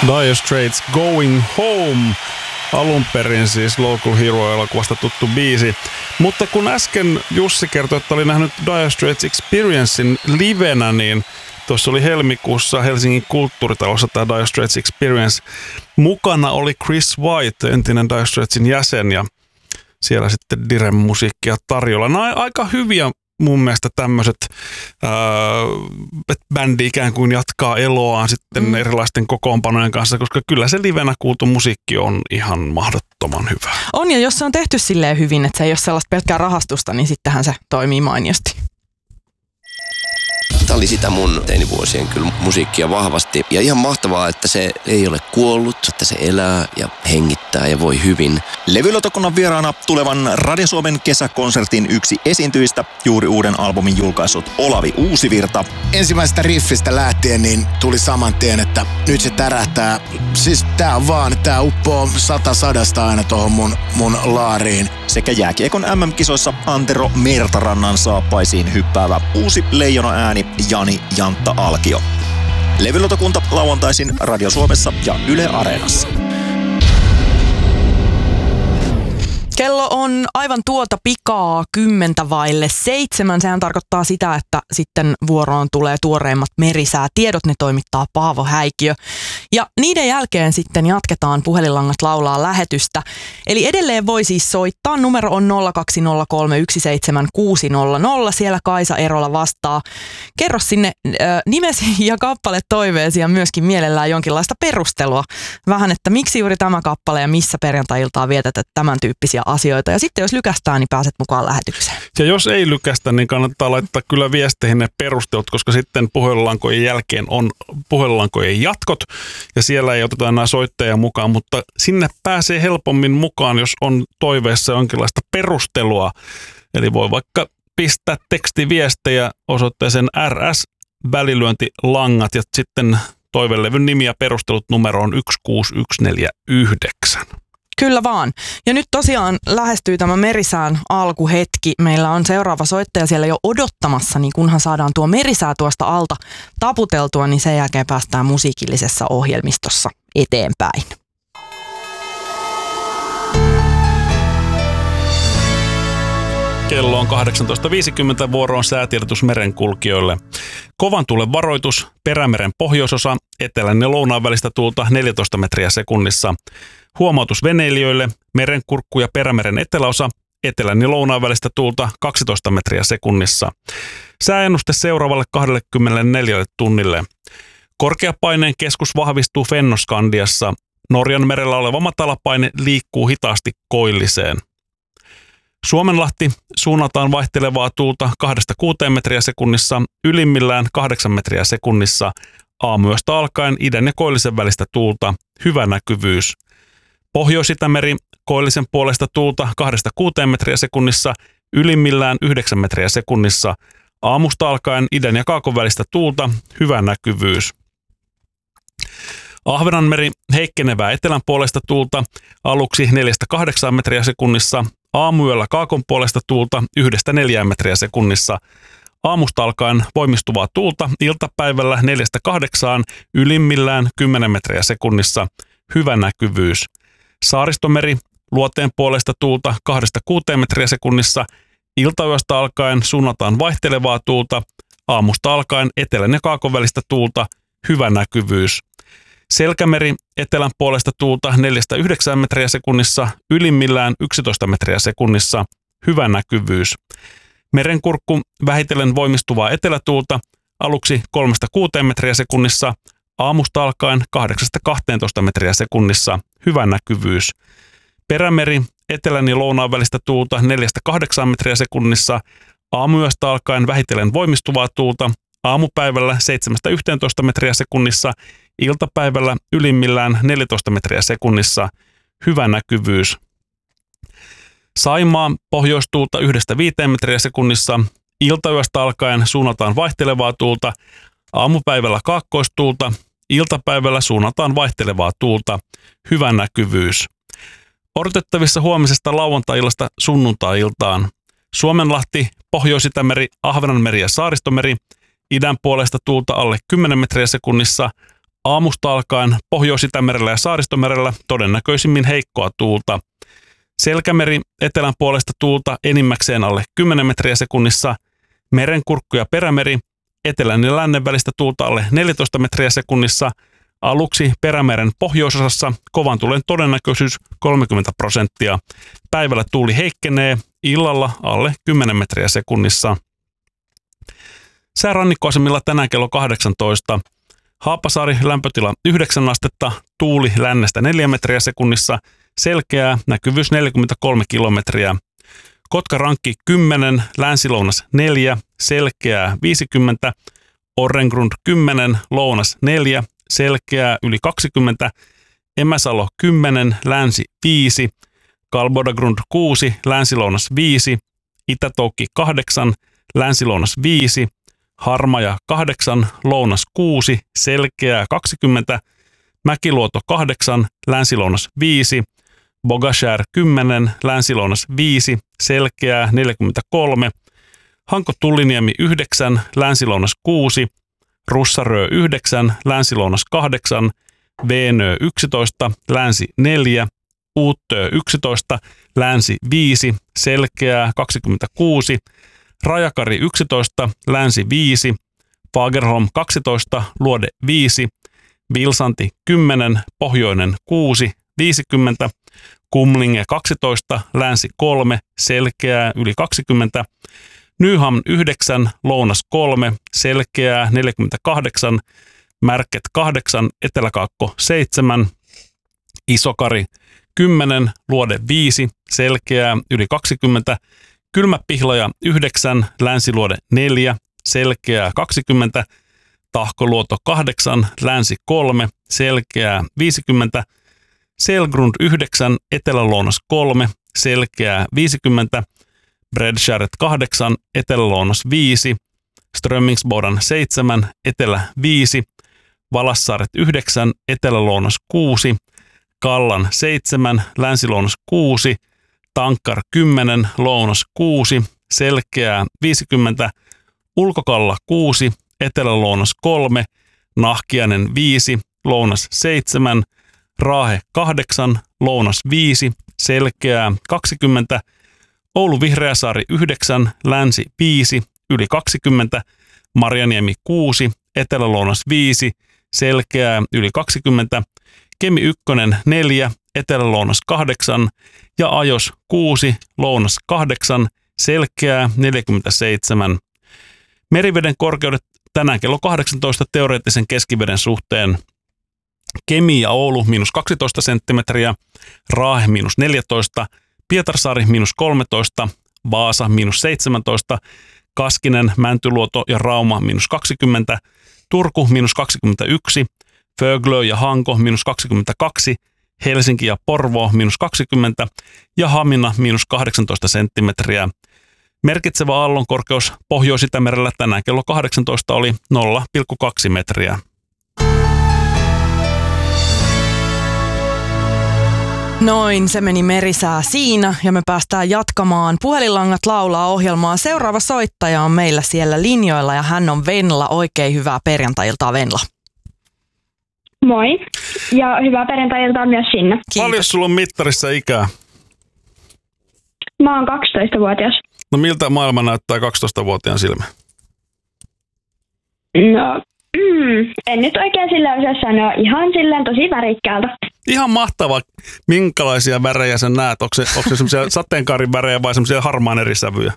Dire Straits Going Home. Alun perin siis Local Hero-elokuvasta tuttu biisi. Mutta kun äsken Jussi kertoi, että oli nähnyt Dire Straits Experiencein livenä, niin tuossa oli helmikuussa Helsingin kulttuuritalossa tämä Dire Straits Experience. Mukana oli Chris White, entinen Dire Straitsin jäsen, ja siellä sitten Diren musiikkia tarjolla. Nämä on aika hyviä mun mielestä tämmöiset, että bändi ikään kuin jatkaa eloaan sitten erilaisten kokoonpanojen kanssa, koska kyllä se livenä kuultu musiikki on ihan mahdottoman hyvä. On, ja jos se on tehty silleen hyvin, että se ei ole sellaista pelkkää rahastusta, niin sittenhän se toimii mainiosti. Tämä oli sitä mun teinivuosien kyllä musiikkia vahvasti. Ja ihan mahtavaa, että se ei ole kuollut, että se elää ja hengittää ja voi hyvin. Levylautakunnan vieraana tulevan Radio Suomen kesäkonsertin yksi esiintyjistä, juuri uuden albumin julkaissut Olavi Uusivirta. Ensimmäisestä riffistä lähtien niin tuli saman tien, että nyt se tärähtää. Siis tää uppoo 100 aina tohon mun laariin. Sekä jääkiekon MM-kisoissa Antero Mertarannan saappaisiin hyppäävä uusi leijona ääni Jani Jantta Alkio. Levylautakunta lauantaisin Radio Suomessa ja Yle Areenassa. Kello on aivan tuota pikaa 6:10. Sehän tarkoittaa sitä, että sitten vuoroon tulee tuoreimmat merisäätiedot. Ne toimittaa Paavo Häikiö. Ja niiden jälkeen sitten jatketaan Puhelinlangat laulaa lähetystä. Eli edelleen voi siis soittaa. Numero on 020317600. Siellä Kaisa Erola vastaa. Kerro sinne nimesi ja kappale toiveesi ja myöskin mielellään jonkinlaista perustelua. Vähän, että miksi juuri tämä kappale ja missä perjantai-iltaa vietät tämän tyyppisiä asioita. Ja sitten jos lykästään, niin pääset mukaan lähetykseen. Ja jos ei lykästä, niin kannattaa laittaa kyllä viesteihin ne perustelut, koska sitten puhelinlankojen jälkeen on puhelinlankojen jatkot. Ja siellä ei oteta enää soittajia mukaan, mutta sinne pääsee helpommin mukaan, jos on toiveessa jonkinlaista perustelua. Eli voi vaikka pistää tekstiviestejä osoitteeseen RS-välilyöntilangat ja sitten toivelevyn nimi ja perustelut numeroon 16149. Kyllä vaan. Ja nyt tosiaan lähestyy tämä merisään alkuhetki. Meillä on seuraava soittaja siellä jo odottamassa, niin kunhan saadaan tuo merisää tuosta alta taputeltua, niin sen jälkeen päästään musiikillisessa ohjelmistossa eteenpäin. Kello on 18.50, vuoroon säätiedotus merenkulkijoille. Kovan tuulen varoitus, Perämeren pohjoisosa, etelän ja lounaan välistä tuulta 14 metriä sekunnissa. Huomautus veneilijöille, merenkurkku ja Perämeren eteläosa, etelän ja lounaan välistä tuulta 12 metriä sekunnissa. Sääennuste seuraavalle 24 tunnille. Korkeapaineen keskus vahvistuu Fennoskandiassa. Norjan merellä oleva matalapaine liikkuu hitaasti koilliseen. Suomenlahti suunnataan vaihtelevaa tuulta 2-6 metriä sekunnissa, ylimmillään 8 metriä sekunnissa. Aamuyöstä alkaen idän ja koillisen välistä tuulta, hyvä näkyvyys. Pohjois-Itämeri koillisen puolesta tuulta 2-6 metriä sekunnissa, ylimmillään 9 metriä sekunnissa. Aamusta alkaen idän ja kaakon välistä tuulta, hyvä näkyvyys. Ahvenanmeri heikkenevää etelän puolesta tuulta, aluksi 4-8 metriä sekunnissa. Aamuyöllä kaakon puolesta tuulta 1-4 metriä sekunnissa. Aamusta alkaen voimistuvaa tuulta, iltapäivällä 4-8, ylimmillään 10 metriä sekunnissa. Hyvä näkyvyys. Saaristomeri luoteen puolesta tuulta 2-6 metriä sekunnissa. Iltayöstä alkaen suunnataan vaihtelevaa tuulta. Aamusta alkaen etelän ja kaakon välistä tuulta. Hyvä näkyvyys. Selkämeri etelän puolesta tuulta 4-9 metriä sekunnissa, ylimmillään 11 metriä sekunnissa, hyvä näkyvyys. Merenkurkku vähitellen voimistuvaa etelätuulta, aluksi 3-6 metriä sekunnissa, aamusta alkaen 8-12 metriä sekunnissa, hyvä näkyvyys. Perämeri etelän ja lounaan välistä tuulta 4-8 metriä sekunnissa, aamuyöstä alkaen vähitellen voimistuvaa tuulta, aamupäivällä 7-11 metriä sekunnissa, iltapäivällä ylimmillään 14 metriä sekunnissa, hyvä näkyvyys. Saimaa pohjoistuulta 1-5 metriä sekunnissa, iltayöstä alkaen suunnataan vaihtelevaa tuulta, aamupäivällä kaakkoistuulta, iltapäivällä suunnataan vaihtelevaa tuulta, hyvä näkyvyys. Odotettavissa huomisesta lauantai-illasta sunnuntai-iltaan. Suomenlahti, Pohjois-Itämeri, Ahvenanmeri ja Saaristomeri, idän puolesta tuulta alle 10 metriä sekunnissa, Aamusta alkaen Pohjois-Itämerellä ja Saaristomerellä todennäköisimmin heikkoa tuulta. Selkämeri etelän puolesta tuulta enimmäkseen alle 10 metriä sekunnissa. Merenkurkku ja Perämeri etelän ja lännen välistä tuulta alle 14 metriä sekunnissa. Aluksi Perämeren pohjoisosassa kovan tuulen todennäköisyys 30%. Päivällä tuuli heikkenee, illalla alle 10 metriä sekunnissa. Säärannikkoasemilla tänään kello 18. Haapasaari lämpötila 9 astetta, tuuli lännestä 4 metriä sekunnissa, selkeää, näkyvyys 43 kilometriä. Kotka-Rankki 10, länsi-lounas 4, selkeää 50, Orrengrund 10, lounas 4, selkeää yli 20, Emäsalo 10, länsi 5, Kalbodagrund 6, länsi-lounas 5, Itä-Toukki 8, länsi-lounas 5, Harmaja 8, lounas 6, selkeää 20, Mäkiluoto 8, länsi-lounas 5, Bogashär 10, länsi-lounas 5, selkeää 43, Hanko-Tulliniemi 9, länsi-lounas 6, Russarö 9, länsi-lounas 8, Veenö 11, länsi 4, Uuttöö 11, länsi 5, selkeää 26, Rajakari 11, länsi 5, Fagerholm 12, luode 5, Vilsanti 10, pohjoinen 6, 50, Kumlinge 12, länsi 3, selkeää yli 20, Nyhamn 9, lounas 3, selkeää 48, Märket 8, Eteläkaakko 7, Isokari 10, luode 5, selkeää yli 20, Kylmäpihlaja 9, länsiluode 4, selkeää 20, Tahkoluoto 8, länsi 3, selkeää 50, Selgrund 9, etelälounas 3, selkeää 50, Bredskäret 8, etelälounas 5, Strömmingsbodan 7, etelä 5, Valassaaret 9, etelälounas 6, Kallan 7, länsilounas 6, Tankkar 10, lounas 6, selkeää 50, Ulkokalla 6, etelälounas 3, Nahkiainen 5, lounas 7, Raahe 8, lounas 5, selkeää 20, Oulu Vihreäsaari 9, länsi 5, yli 20, Marjaniemi 6, etelälounas 5, selkeää yli 20, Kemi 1 4, etelälounas 8 ja Ajos 6, lounas 8, selkeää 47. Meriveden korkeudet tänään kello 18 teoreettisen keskiveden suhteen. Kemi ja Oulu -12 senttimetriä, Raahe -14, Pietarsaari -13, Vaasa -17, Kaskinen, Mäntyluoto ja Rauma -20, Turku -21, Föglö ja Hanko -22, Helsinki ja Porvoo -20 ja Hamina -18 senttimetriä. Merkitsevä aallonkorkeus Pohjois-Itämerellä tänään kello 18 oli 0,2 metriä. Noin, se meni merisää siinä ja me päästään jatkamaan Puhelinlangat laulaa -ohjelmaa. Seuraava soittaja on meillä siellä linjoilla ja hän on Venla. Oikein hyvää perjantai-iltaa, Venla. Moi. Ja hyvää perjantai-iltaa myös sinne. Kiitos. Paljon sulla on mittarissa ikää? Mä oon 12-vuotias. No miltä maailma näyttää 12-vuotiaan silmä? No, en nyt oikein silleen osaa sanoa. Ihan silleen tosi värikkäältä. Ihan mahtavaa. Minkälaisia värejä sä näet? Onko se semmoisia sateenkaarin värejä vai semmoisia harmaan eri sävyjä?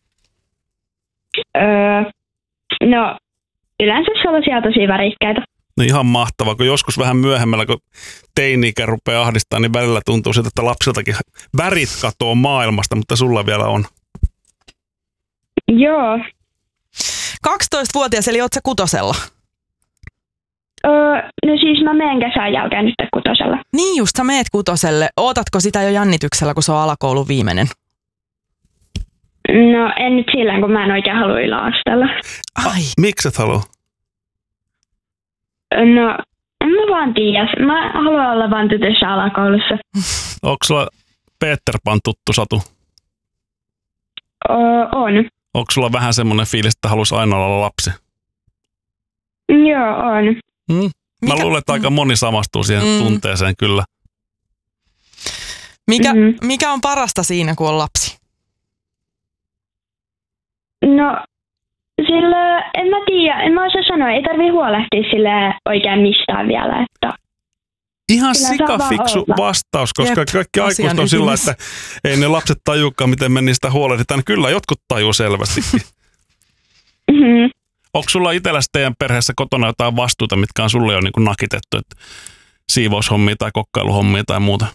No, yleensä sellaisia tosi värikkäitä. No ihan mahtavaa, kun joskus vähän myöhemmällä, kun teini-ikä rupeaa ahdistamaan, niin välillä tuntuu siltä, että lapsiltakin värit katoo maailmasta, mutta sulla vielä on. Joo. 12-vuotias, eli oot sä kutosella? No siis mä menen kesän jälkeen nyt kutosella. Niin just, sä meet kutoselle. Ootatko sitä jo jännityksellä, kun se on alakoulun viimeinen? No en nyt silleen, kun mä en oikein halua yläasteella. Ai. Miksi et halua? No, en mä vaan tiedä. Mä haluan olla vaan tytössä alakoulussa. Onko sulla Peter Pan tuttu Satu? On. Onko sulla vähän semmoinen fiilis, että haluaisi aina olla lapsi? Joo, on. Mä luulen, että aika moni samastuu siihen tunteeseen kyllä. Mikä on parasta siinä, kun on lapsi? No, sillä en mä tiedä, en mä osaa sanoa, ei tarvii huolehtia sille oikein mistään vielä, että ihan kyllä sikafiksu vastaus, koska kaikki aikuiset on sillä, että ei ne lapset tajuukaan, miten me niistä huolehditaan. Kyllä jotkut tajuu selvästikin. Onko sulla itselläsi teidän perheessä kotona jotain vastuuta, mitkä on sulle jo niin kuin nakitettu, että siivoushommia tai kokkailuhommia tai muuta?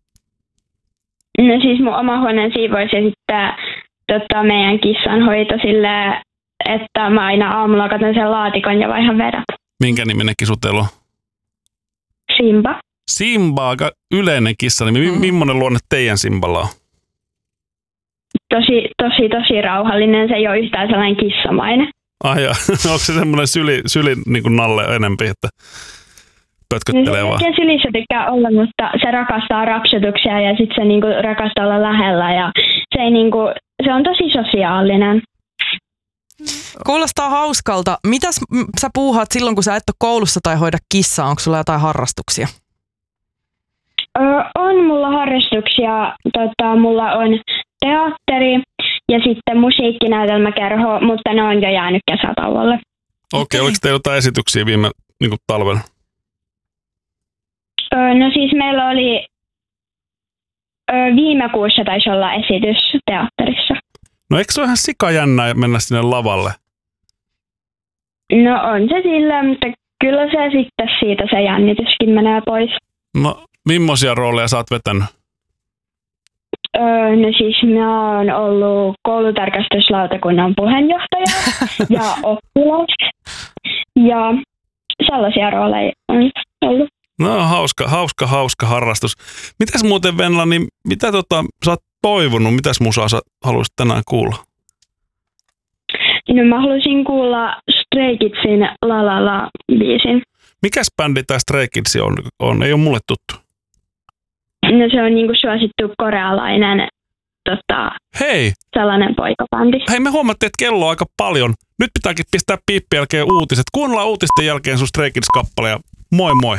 No siis mun oma huoneen siivous ja sitten meidän kissan hoito silleen, että mä aina aamulla katson sen laatikon ja vaihan vedät. Minkä niminen kissu teillä on? Simba. Simba, aika yleinen kissa. Millainen luonne teidän Simballa on? Tosi rauhallinen. Se ei ole yhtään sellainen kissamainen. Ja. Onko se semmoinen syli niin kuin Nalle enempi, että pötköttelee vaan? Se sylissä tykkää olla, mutta se rakastaa rapsutuksia ja sitten se niinku rakastaa olla lähellä. Ja se on tosi sosiaalinen. Kuulostaa hauskalta. Mitäs sä puuhaat silloin, kun sä et ole koulussa tai hoida kissaa? Onko sulla jotain harrastuksia? On mulla harrastuksia. Mulla on teatteri ja sitten musiikkinäytelmäkerho, mutta ne on jo jäänyt kesätauolle. Okei, oliko teillä jotain esityksiä viime talvella? No siis meillä oli viime kuussa taisi olla esitys teatterissa. No eikö se ole ihan sikajännää mennä sinne lavalle? No on se sillä, mutta kyllä se sitten siitä se jännityskin menee pois. No millaisia rooleja sä oot vetänyt? No siis mä oon ollut koulutarkastuslautakunnan puheenjohtaja ja oppilas. Ja sellaisia rooleja on ollut. No hauska harrastus. Mitäs muuten Venla, niin mitä sä oot toivonut? Mitäs musaa sä haluaisit tänään kuulla? No mä haluaisin kuulla Stray Kidsin La La La -biisin. Mikäs bändi tää Stray Kids on? Ei ole mulle tuttu. No se on niinku suosittu korealainen Hei! Sellainen poikabändi. Hei, me huomattiin, että kello on aika paljon. Nyt pitääkin pistää piippin jälkeen uutiset. Kuunnellaan uutisten jälkeen sun Stray Kids-kappale ja moi moi!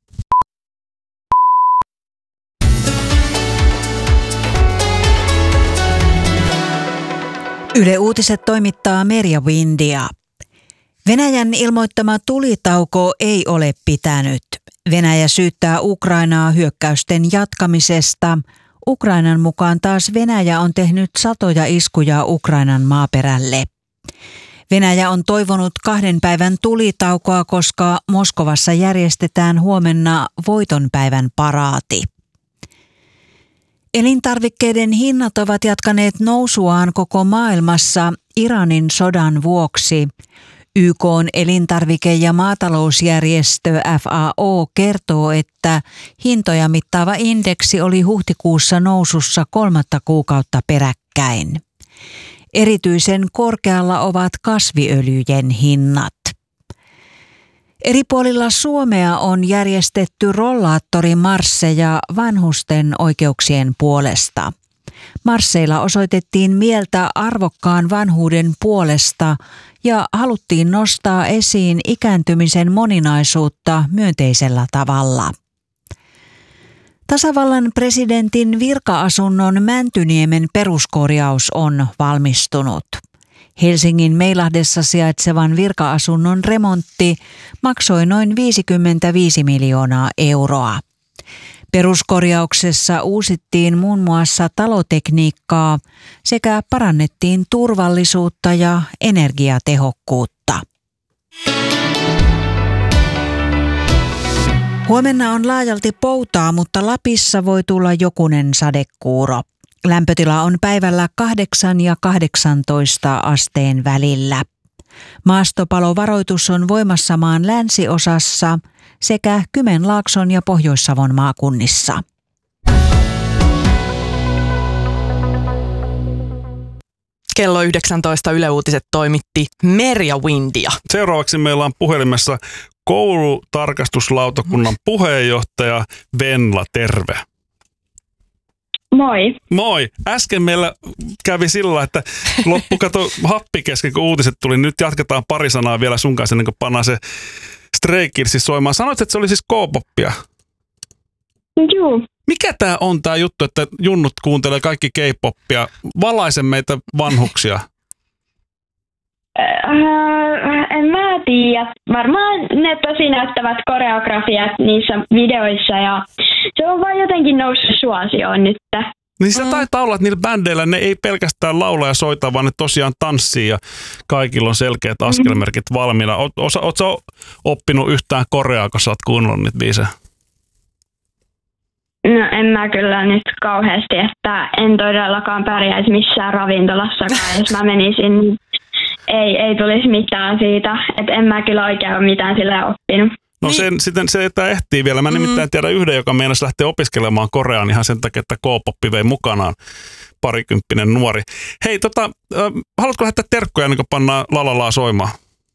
Yle Uutiset toimittaa Merja Windia. Venäjän ilmoittama tulitauko ei ole pitänyt. Venäjä syyttää Ukrainaa hyökkäysten jatkamisesta. Ukrainan mukaan taas Venäjä on tehnyt satoja iskuja Ukrainan maaperälle. Venäjä on toivonut 2 päivän tulitaukoa, koska Moskovassa järjestetään huomenna voitonpäivän paraati. Elintarvikkeiden hinnat ovat jatkaneet nousuaan koko maailmassa Iranin sodan vuoksi. YK:n elintarvike- ja maatalousjärjestö FAO kertoo, että hintoja mittaava indeksi oli huhtikuussa nousussa 3. kuukautta peräkkäin. Erityisen korkealla ovat kasviöljyjen hinnat. Eri puolilla Suomea on järjestetty rollaattorimarsseja vanhusten oikeuksien puolesta. Marsseilla osoitettiin mieltä arvokkaan vanhuuden puolesta ja haluttiin nostaa esiin ikääntymisen moninaisuutta myönteisellä tavalla. Tasavallan presidentin virka-asunnon Mäntyniemen peruskorjaus on valmistunut. Helsingin Meilahdessa sijaitsevan virka-asunnon remontti maksoi noin 55 miljoonaa euroa. Peruskorjauksessa uusittiin muun muassa talotekniikkaa sekä parannettiin turvallisuutta ja energiatehokkuutta. Huomenna on laajalti poutaa, mutta Lapissa voi tulla jokunen sadekuuro. Lämpötila on päivällä 8 ja 18 asteen välillä. Maastopalovaroitus on voimassa maan länsiosassa sekä Kymenlaakson ja Pohjois-Savon maakunnissa. Kello 19 Yle Uutiset toimitti Merja Windia. Seuraavaksi meillä on puhelimessa koulutarkastuslautakunnan puheenjohtaja Venla, terve. Moi. Moi. Äsken meillä kävi sillä, että loppu happi kesken, kun uutiset tuli. Nyt jatketaan pari sanaa vielä sun kanssa, ennen kuin pannaan se Stray Kidsin soimaan. Sanoit, että se oli siis K-poppia. Joo. Mikä tää on tää juttu, että junnut kuuntelee kaikki K-poppia? Valaise meitä vanhuksia. En mä tiedä. Varmaan ne tosi näyttävät koreografiat niissä videoissa ja se on vaan jotenkin noussut suosioon nyt. Niin se taitaa olla, että niillä bändeillä ne ei pelkästään laula ja soita, vaan ne tosiaan tanssii ja kaikilla on selkeät askelmerkit valmiina. Oot sä oppinut yhtään koreaa, kun sä oot kuunnellut niitä biisejä? No en mä kyllä nyt kauheasti, että en todellakaan pärjäisi missään ravintolassakaan, jos mä menisin. Ei tulisi mitään siitä, että en mä kyllä oikein ole mitään sillä oppinut. No sitten se että ehtii vielä. Mä nimittäin tiedän yhden, joka meinasi lähteä opiskelemaan Koreaan ihan sen takia, että K-poppi vei mukanaan parikymppinen nuori. Hei, haluatko lähettää terkkuja, niin kun pannaan Lalalaa soimaan?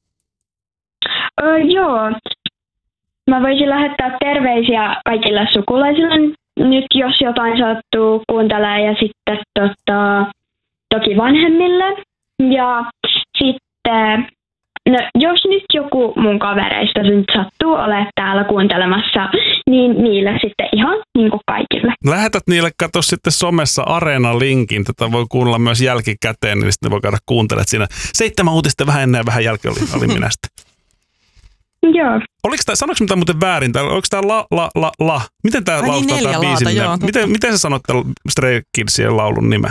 Joo. Mä voisin lähettää terveisiä kaikille sukulaisille nyt, jos jotain sattuu kuuntelemaan ja sitten toki vanhemmille. Ja sitten, no, jos nyt joku mun kavereista nyt sattuu olemaan täällä kuuntelemassa, niin niille sitten ihan niin kuin kaikille. Lähetät niille, katso sitten somessa Areena-linkin. Tätä voi kuunnella myös jälkikäteen, niin sitten voi käydä kuuntelemaan siinä. 7 uutista vähän ennen ja vähän jälkeen oli minä sitten. Joo. Sanoinko mitä muuten väärin? Oliko tämä la? Miten tämä lausutaan tämä biisin? Miten sä sanot tämän Stray Kidsien laulun nimeä?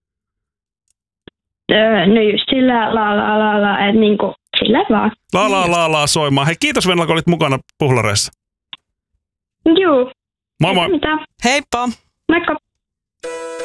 No just sillä la, että niinku sillä vaan. La soimaan. Hei, kiitos Venla, kun olit mukana Puhlareissa. Joo. Moi moi. Mitä? Heippa. Moikka.